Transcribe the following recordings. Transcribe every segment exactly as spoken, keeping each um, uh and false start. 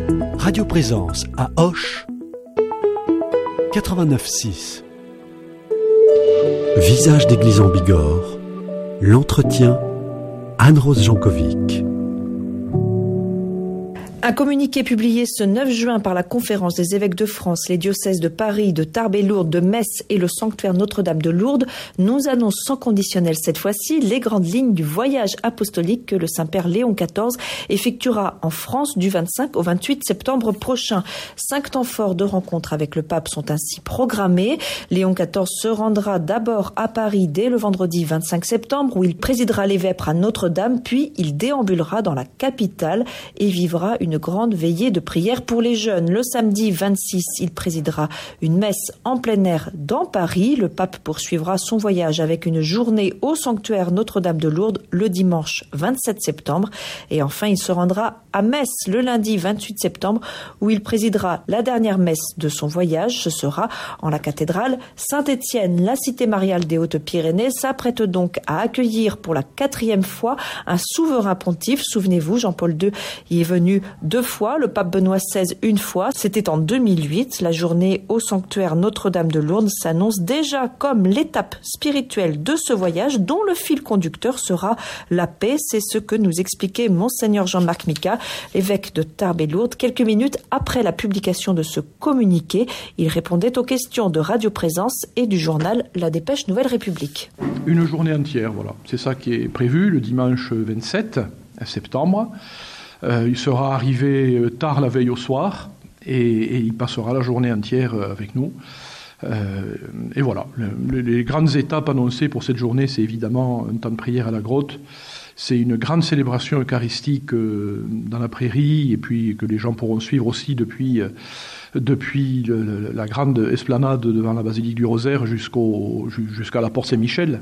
Radio Présence à Auch, quatre-vingt-neuf six. Visage d'église en Bigorre, l'entretien, Anne-Rose Jankovic. Un communiqué publié ce neuf juin par la Conférence des évêques de France, les diocèses de Paris, de Tarbes et Lourdes, de Metz et le sanctuaire Notre-Dame de Lourdes nous annonce sans conditionnel cette fois-ci les grandes lignes du voyage apostolique que le Saint-Père Léon quatorze effectuera en France du vingt-cinq au vingt-huit septembre prochain. Cinq temps forts de rencontres avec le pape sont ainsi programmés. Léon quatorze se rendra d'abord à Paris dès le vendredi vingt-cinq septembre où il présidera les vêpres à Notre-Dame, puis il déambulera dans la capitale et vivra une Une grande veillée de prière pour les jeunes. Le samedi vingt-six, il présidera une messe en plein air dans Paris. Le pape poursuivra son voyage avec une journée au sanctuaire Notre-Dame de Lourdes le dimanche vingt-sept septembre. Et enfin, il se rendra à Metz le lundi vingt-huit septembre où il présidera la dernière messe de son voyage. Ce sera en la cathédrale Saint-Étienne. La cité mariale des Hautes-Pyrénées s'apprête donc à accueillir pour la quatrième fois un souverain pontife. Souvenez-vous, Jean-Paul deux y est venu deux fois, le pape Benoît seize une fois, c'était en deux mille huit. La journée au sanctuaire Notre-Dame de Lourdes s'annonce déjà comme l'étape spirituelle de ce voyage dont le fil conducteur sera la paix. C'est ce que nous expliquait Monseigneur Jean-Marc Micas, évêque de Tarbes et Lourdes, quelques minutes après la publication de ce communiqué. Il répondait aux questions de Radio Présence et du journal La Dépêche Nouvelle République. Une journée entière, voilà. C'est ça qui est prévu le dimanche vingt-sept septembre. Euh, il sera arrivé tard la veille au soir et, et il passera la journée entière avec nous. Euh, et voilà, le, les grandes étapes annoncées pour cette journée, c'est évidemment un temps de prière à la grotte. C'est une grande célébration eucharistique euh, dans la prairie et puis que les gens pourront suivre aussi depuis, euh, depuis le, le, la grande esplanade devant la basilique du Rosaire jusqu'au, jusqu'à la Porte Saint-Michel.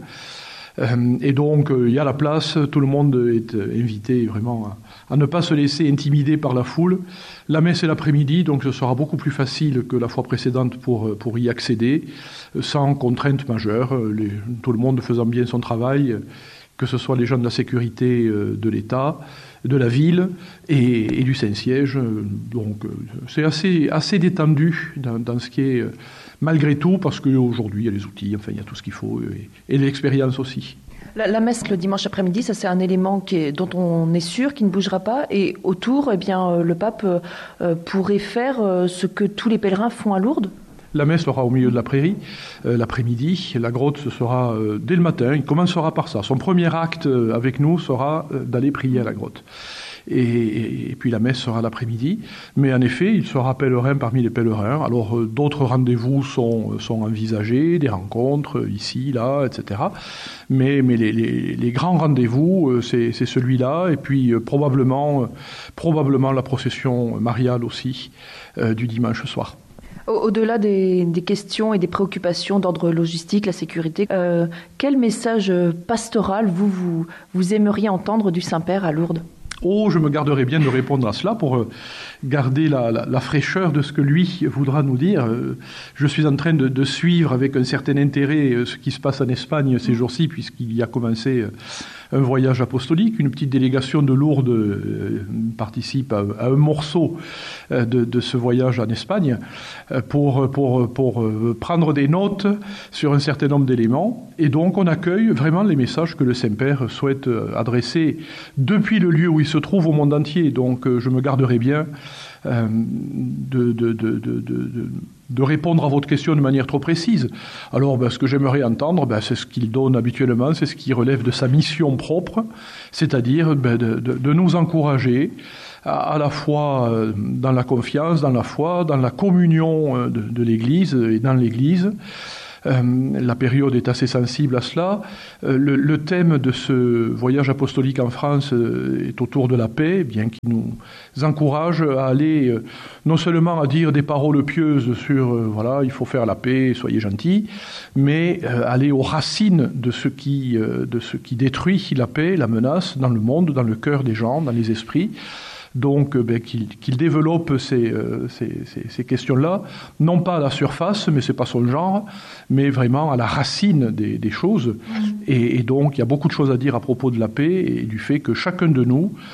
Euh, et donc, il euh, y a la place, tout le monde est euh, invité vraiment à, à ne pas se laisser intimider par la foule. La messe est l'après-midi, donc ce sera beaucoup plus facile que la fois précédente pour, pour y accéder, euh, sans contrainte majeure, euh, les, tout le monde faisant bien son travail, euh, que ce soit les gens de la sécurité euh, de l'État, de la ville et, et du Saint-Siège. Euh, donc, euh, c'est assez, assez détendu dans, dans ce qui est... Euh, Malgré tout, parce qu'aujourd'hui, il y a les outils, enfin, il y a tout ce qu'il faut, et, et l'expérience aussi. La, la messe le dimanche après-midi, ça c'est un élément qui est, dont on est sûr qu'il ne bougera pas. Et autour, eh bien, le pape euh, pourrait faire euh, ce que tous les pèlerins font à Lourdes. La messe sera au milieu de la prairie, euh, l'après-midi. La grotte, ce sera euh, dès le matin. Il commencera par ça. Son premier acte euh, avec nous sera euh, d'aller prier à la grotte. Et, et, et puis la messe sera l'après-midi. Mais en effet, il sera pèlerin parmi les pèlerins. Alors euh, d'autres rendez-vous sont, sont envisagés, des rencontres euh, ici, là, et cetera. Mais, mais les, les, les grands rendez-vous, euh, c'est, c'est celui-là. Et puis euh, probablement, euh, probablement la procession mariale aussi euh, du dimanche soir. Au-delà des, des questions et des préoccupations d'ordre logistique, la sécurité, euh, quel message pastoral vous, vous, vous aimeriez entendre du Saint-Père à Lourdes ? Oh, je me garderai bien de répondre à cela pour garder la, la, la fraîcheur de ce que lui voudra nous dire. Je suis en train de, de suivre avec un certain intérêt ce qui se passe en Espagne ces jours-ci, puisqu'il y a commencé un voyage apostolique. Une petite délégation de Lourdes participe à, à un morceau de, de ce voyage en Espagne pour, pour, pour prendre des notes sur un certain nombre d'éléments. Et donc, on accueille vraiment les messages que le Saint-Père souhaite adresser depuis le lieu où il se trouve au monde entier. Donc, je me garderai bien euh, de, de, de, de, de, de répondre à votre question de manière trop précise. Alors, ben, ce que j'aimerais entendre, ben, c'est ce qu'il donne habituellement, c'est ce qui relève de sa mission propre, c'est-à-dire ben, de, de, de nous encourager à, à la fois dans la confiance, dans la foi, dans la communion de, de l'Église et dans l'Église. Euh, la période est assez sensible à cela. Euh, le, le thème de ce voyage apostolique en France euh, est autour de la paix, bien qu'il nous encourage à aller euh, non seulement à dire des paroles pieuses sur euh, voilà, il faut faire la paix, soyez gentils, mais euh, aller aux racines de ce qui euh, de ce qui détruit la paix, la menace dans le monde, dans le cœur des gens, dans les esprits. Donc, ben, qu'il, qu'il développe ces, euh, ces, ces, ces questions-là, non pas à la surface, mais c'est pas son genre, mais vraiment à la racine des, des choses. Mmh. Et, et donc, il y a beaucoup de choses à dire à propos de la paix et du fait que chacun de nous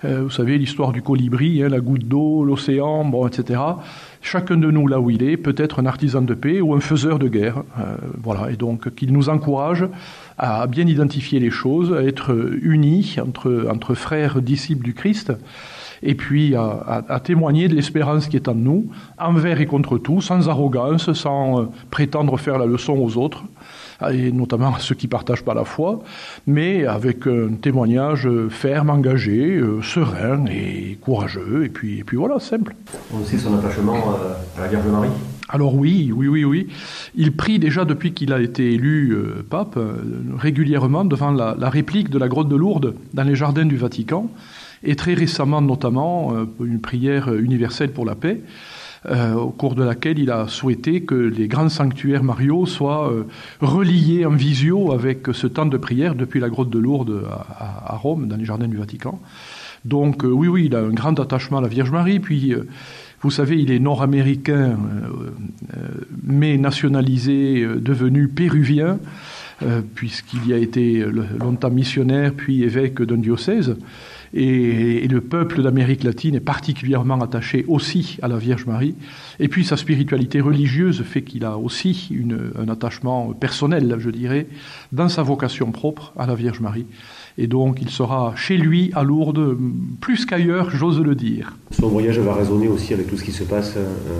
Euh, vous savez, l'histoire du colibri, hein, la goutte d'eau, l'océan, bon, et cetera. Chacun de nous, là où il est, peut être un artisan de paix ou un faiseur de guerre. Euh, voilà, et donc qu'il nous encourage à bien identifier les choses, à être unis entre, entre frères disciples du Christ, et puis à, à, à témoigner de l'espérance qui est en nous, envers et contre tout, sans arrogance, sans euh, prétendre faire la leçon aux autres, et notamment à ceux qui ne partagent pas la foi, mais avec un témoignage ferme, engagé, euh, serein et courageux, et puis, et puis voilà, simple. On sait son attachement à la Vierge Marie. Alors oui, oui, oui, oui. Il prie déjà depuis qu'il a été élu euh, pape, euh, régulièrement devant la, la réplique de la grotte de Lourdes dans les jardins du Vatican, et très récemment notamment euh, une prière universelle pour la paix, Euh, au cours de laquelle il a souhaité que les grands sanctuaires mariaux soient euh, reliés en visio avec ce temps de prière depuis la grotte de Lourdes à, à Rome, dans les jardins du Vatican. Donc euh, oui, oui, il a un grand attachement à la Vierge Marie, puis euh, vous savez, il est nord-américain, euh, euh, mais nationalisé, euh, devenu péruvien, euh, puisqu'il y a été longtemps missionnaire, puis évêque d'un diocèse. Et, et le peuple d'Amérique latine est particulièrement attaché aussi à la Vierge Marie. Et puis sa spiritualité religieuse fait qu'il a aussi une, un attachement personnel, je dirais, dans sa vocation propre à la Vierge Marie. Et donc il sera chez lui à Lourdes plus qu'ailleurs, j'ose le dire. Son voyage va résonner aussi avec tout ce qui se passe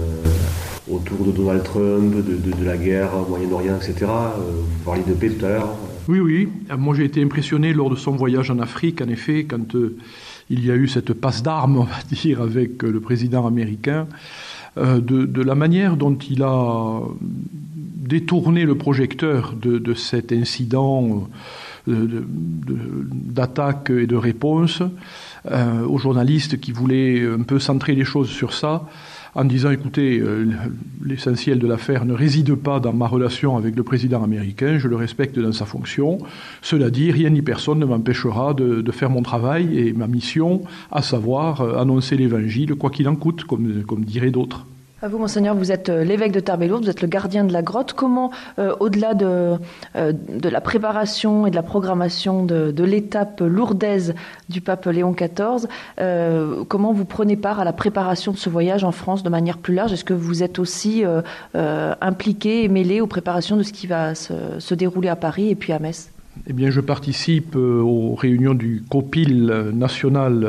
euh, autour de Donald Trump, de, de, de la guerre au Moyen-Orient, et cetera. Euh, vous parliez de paix tout à l'heure. Oui, oui. Moi, j'ai été impressionné lors de son voyage en Afrique, en effet, quand euh, il y a eu cette passe d'armes, on va dire, avec euh, le président américain, euh, de, de la manière dont il a détourné le projecteur de, de cet incident de, de, de, d'attaque et de réponse euh, aux journalistes qui voulaient un peu centrer les choses sur ça, en disant, écoutez, euh, l'essentiel de l'affaire ne réside pas dans ma relation avec le président américain, je le respecte dans sa fonction. Cela dit, rien ni personne ne m'empêchera de, de faire mon travail et ma mission, à savoir euh, annoncer l'évangile, quoi qu'il en coûte, comme, comme diraient d'autres. À vous, Monseigneur, vous êtes l'évêque de Tarbes-et-Lourdes, vous êtes le gardien de la grotte. Comment, euh, au-delà de, euh, de la préparation et de la programmation de, de l'étape lourdaise du pape Léon quatorze, euh, comment vous prenez part à la préparation de ce voyage en France de manière plus large ? Est-ce que vous êtes aussi euh, euh, impliqué et mêlé aux préparations de ce qui va se, se dérouler à Paris et puis à Metz ? Eh bien, je participe aux réunions du COPIL national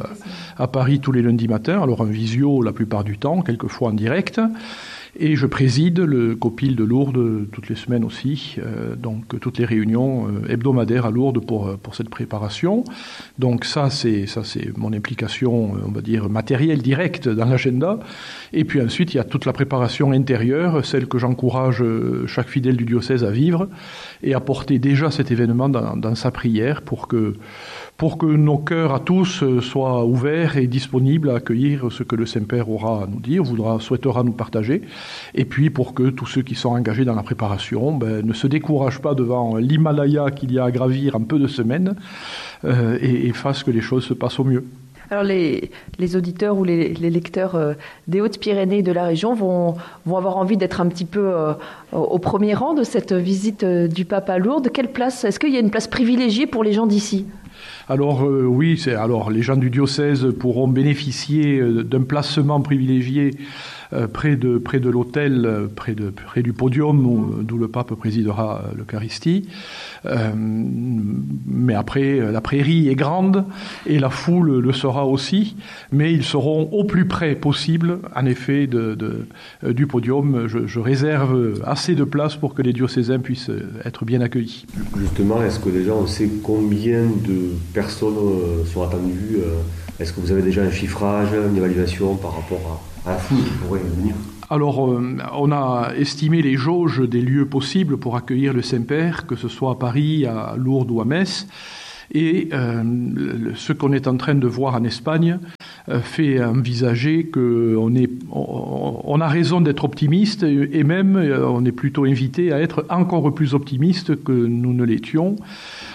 à Paris tous les lundis matins, alors en visio la plupart du temps, quelquefois en direct. Et je préside le COPIL de Lourdes toutes les semaines aussi, euh, donc toutes les réunions euh, hebdomadaires à Lourdes pour, pour cette préparation. Donc ça c'est, ça, c'est mon implication, on va dire, matérielle, directe dans l'agenda. Et puis ensuite, il y a toute la préparation intérieure, celle que j'encourage chaque fidèle du diocèse à vivre, et à porter déjà cet événement dans, dans sa prière pour que, pour que nos cœurs à tous soient ouverts et disponibles à accueillir ce que le Saint-Père aura à nous dire, voudra, souhaitera nous partager. Et puis pour que tous ceux qui sont engagés dans la préparation ben, ne se découragent pas devant l'Himalaya qu'il y a à gravir en peu de semaines euh, et, et fassent que les choses se passent au mieux. Alors les, les auditeurs ou les, les lecteurs euh, des Hautes-Pyrénées de la région vont, vont avoir envie d'être un petit peu euh, au premier rang de cette visite euh, du pape à Lourdes. Quelle place, est-ce qu'il y a une place privilégiée pour les gens d'ici ? Alors euh, oui, c'est, alors les gens du diocèse pourront bénéficier euh, d'un placement privilégié euh, près de près de l'autel, euh, près de près du podium où, d'où le pape présidera euh, l'Eucharistie. Euh, mais après, la prairie est grande et la foule le sera aussi. Mais ils seront au plus près possible, en effet, de, de, euh, du podium. Je, je réserve assez de place pour que les diocésains puissent être bien accueillis. Justement, est-ce que déjà on sait combien de personnes sont attendues ? Est-ce que vous avez déjà un chiffrage, une évaluation par rapport à, à la foule qui pourrait venir ? Alors, euh, on a estimé les jauges des lieux possibles pour accueillir le Saint-Père, que ce soit à Paris, à Lourdes ou à Metz. Et euh, ce qu'on est en train de voir en Espagne euh, fait envisager qu'on est, on, on a raison d'être optimiste et même euh, on est plutôt invité à être encore plus optimiste que nous ne l'étions,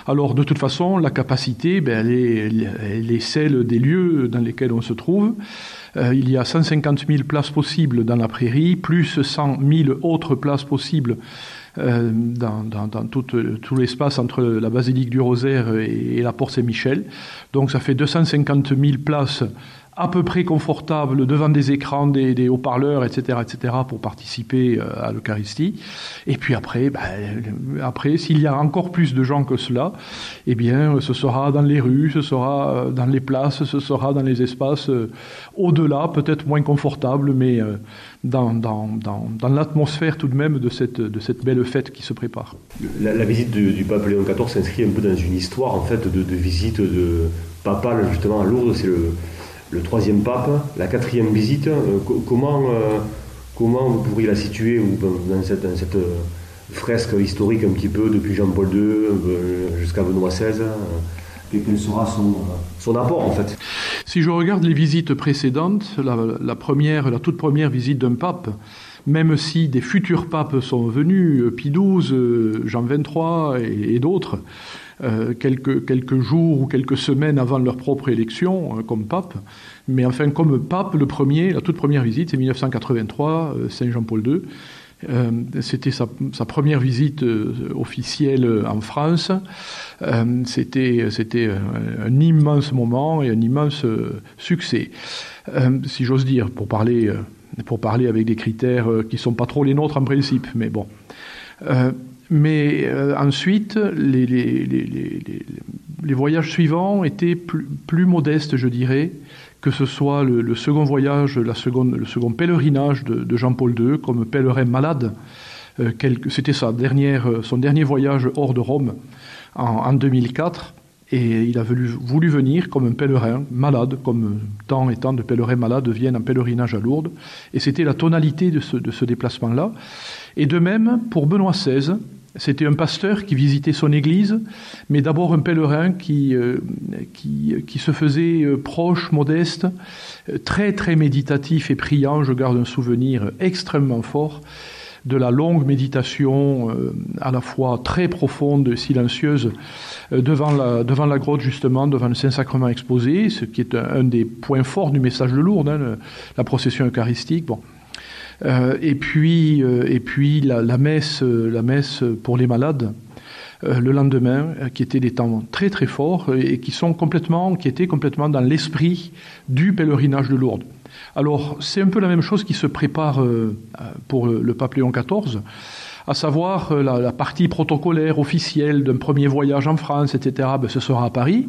Alors, de toute façon, la capacité, ben, elle, est, elle est celle des lieux dans lesquels on se trouve. Euh, il y a cent cinquante mille places possibles dans la prairie, plus cent mille autres places possibles euh, dans, dans, dans tout, tout l'espace entre la basilique du Rosaire et, et la Porte Saint-Michel. Donc, ça fait deux cent cinquante mille places à peu près confortable devant des écrans, des, des haut-parleurs, et cetera, et cetera, pour participer à l'Eucharistie. Et puis après, ben, après, s'il y a encore plus de gens que cela, eh bien, ce sera dans les rues, ce sera dans les places, ce sera dans les espaces euh, au-delà, peut-être moins confortables, mais euh, dans, dans, dans, dans l'atmosphère tout de même de cette, de cette belle fête qui se prépare. La, la visite du, du pape Léon quatorze s'inscrit un peu dans une histoire, en fait, de, de visite de papale, justement, à Lourdes. C'est le Le troisième pape, la quatrième visite, euh, comment, euh, comment vous pourriez la situer ou, dans cette, dans cette fresque historique un petit peu depuis Jean-Paul deux euh, jusqu'à Benoît seize euh, quel sera son, son apport en fait? Si je regarde les visites précédentes, la, la, première, la toute première visite d'un pape, même si des futurs papes sont venus, Pie douze, Jean vingt-trois et, et d'autres, Euh, quelques, quelques jours ou quelques semaines avant leur propre élection euh, comme pape. Mais enfin, comme pape, le premier, la toute première visite, c'est dix-neuf cent quatre-vingt-trois, euh, Saint Jean-Paul deux. Euh, c'était sa, sa première visite euh, officielle en France. Euh, c'était, c'était un, un immense moment et un immense euh, succès. Euh, si j'ose dire, pour parler, euh, pour parler avec des critères euh, qui ne sont pas trop les nôtres en principe, mais bon. Euh, Mais euh, ensuite, les, les, les, les, les voyages suivants étaient plus, plus modestes, je dirais, que ce soit le, le second voyage, la seconde, le second pèlerinage de, de Jean-Paul deux comme pèlerin malade. Euh, quelque, c'était sa dernière, son dernier voyage hors de Rome en, en deux mille quatre. Et il a voulu, voulu venir comme un pèlerin malade, comme tant et tant de pèlerins malades viennent en pèlerinage à Lourdes. Et c'était la tonalité de ce, de ce déplacement-là. Et de même, pour Benoît seize, c'était un pasteur qui visitait son église, mais d'abord un pèlerin qui, euh, qui, qui se faisait euh, proche, modeste, euh, très très méditatif et priant. Je garde un souvenir extrêmement fort de la longue méditation, euh, à la fois très profonde, silencieuse, euh, devant, la, devant la grotte justement, devant le Saint-Sacrement exposé, ce qui est un, un des points forts du message de Lourdes, hein, le, la procession eucharistique. Bon. Euh, et puis, euh, et puis la, la, messe, euh, la messe pour les malades euh, le lendemain, euh, qui étaient des temps très très forts et qui sont complètement, qui étaient complètement dans l'esprit du pèlerinage de Lourdes. Alors c'est un peu la même chose qui se prépare euh, pour le, le pape Léon quatorze, à savoir euh, la, la partie protocolaire officielle d'un premier voyage en France, et cetera. Ben, ce sera à Paris.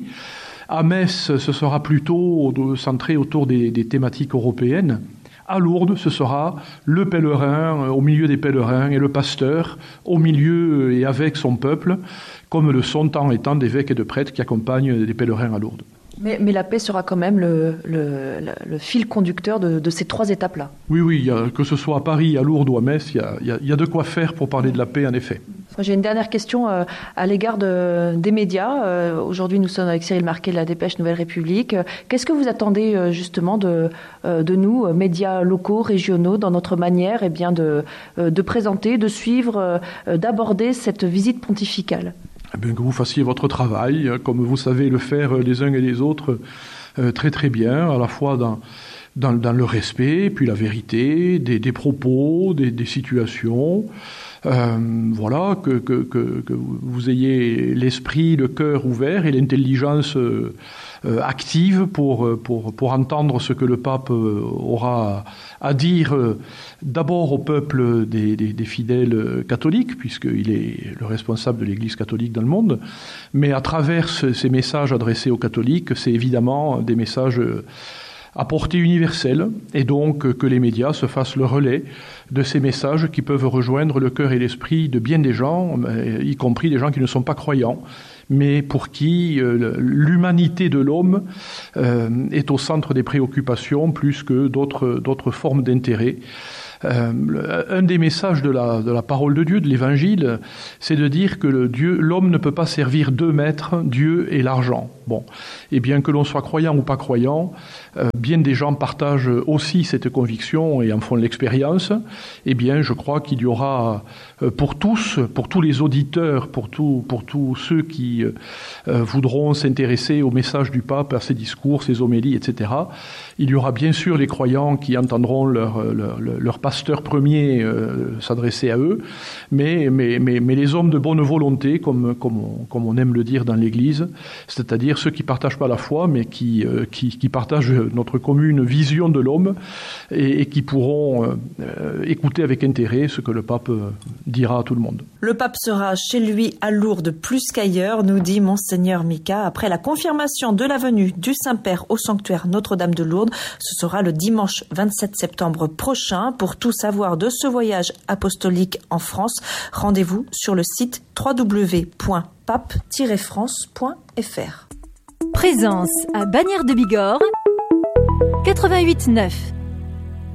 À Metz, ce sera plutôt centré autour des, des thématiques européennes. À Lourdes, ce sera le pèlerin au milieu des pèlerins et le pasteur au milieu et avec son peuple, comme le sont tant et tant d'évêques et de prêtres qui accompagnent les pèlerins à Lourdes. Mais, mais la paix sera quand même le, le, le fil conducteur de, de ces trois étapes-là. Oui, oui, il y a, que ce soit à Paris, à Lourdes ou à Metz, il y a, il y a, il y a de quoi faire pour parler de la paix, en effet. J'ai une dernière question euh, à l'égard de, des médias. Euh, aujourd'hui, nous sommes avec Cyril Marquet de la Dépêche Nouvelle République. Euh, qu'est-ce que vous attendez euh, justement de, euh, de nous, euh, médias locaux, régionaux, dans notre manière eh bien, de, euh, de présenter, de suivre, euh, d'aborder cette visite pontificale ? Eh bien, que vous fassiez votre travail, comme vous savez le faire les uns et les autres euh, très très bien, à la fois dans, dans, dans le respect, puis la vérité, des, des propos, des, des situations. Euh, voilà, que, que, que, que vous ayez l'esprit, le cœur ouvert et l'intelligence euh, active pour, pour, pour entendre ce que le pape aura à dire euh, d'abord au peuple des, des, des fidèles catholiques, puisqu'il est le responsable de l'Église catholique dans le monde, mais à travers ces messages adressés aux catholiques, c'est évidemment des messages à portée universelle, et donc que les médias se fassent le relais de ces messages qui peuvent rejoindre le cœur et l'esprit de bien des gens, y compris des gens qui ne sont pas croyants, mais pour qui euh, l'humanité de l'homme euh, est au centre des préoccupations plus que d'autres, d'autres formes d'intérêt. Euh, un des messages de la, de la parole de Dieu, de l'Évangile, c'est de dire que le Dieu, l'homme ne peut pas servir deux maîtres, Dieu et l'argent. Bon, et bien que l'on soit croyant ou pas croyant, euh, bien des gens partagent aussi cette conviction et en font l'expérience. Eh bien, je crois qu'il y aura euh, pour tous, pour tous les auditeurs, pour, tout, pour tous ceux qui euh, voudront s'intéresser au message du pape, à ses discours, ses homélies, et cetera, il y aura bien sûr les croyants qui entendront leur, leur, leur pasteur premier euh, s'adresser à eux, mais, mais, mais, mais les hommes de bonne volonté, comme, comme, on, comme on aime le dire dans l'Église, c'est-à-dire ceux qui ne partagent pas la foi, mais qui, euh, qui, qui partagent notre commune vision de l'homme et, et qui pourront euh, écouter avec intérêt ce que le pape dira à tout le monde. Le pape sera chez lui à Lourdes plus qu'ailleurs, nous dit Monseigneur Mika, après la confirmation de la venue du Saint-Père au sanctuaire Notre-Dame de Lourdes. Ce sera le dimanche vingt-sept septembre prochain. Pour tout savoir de ce voyage apostolique en France, rendez-vous sur le site w w w point pape tiret france point f r. Présence à Bagnères de Bigorre, quatre-vingt-huit neuf.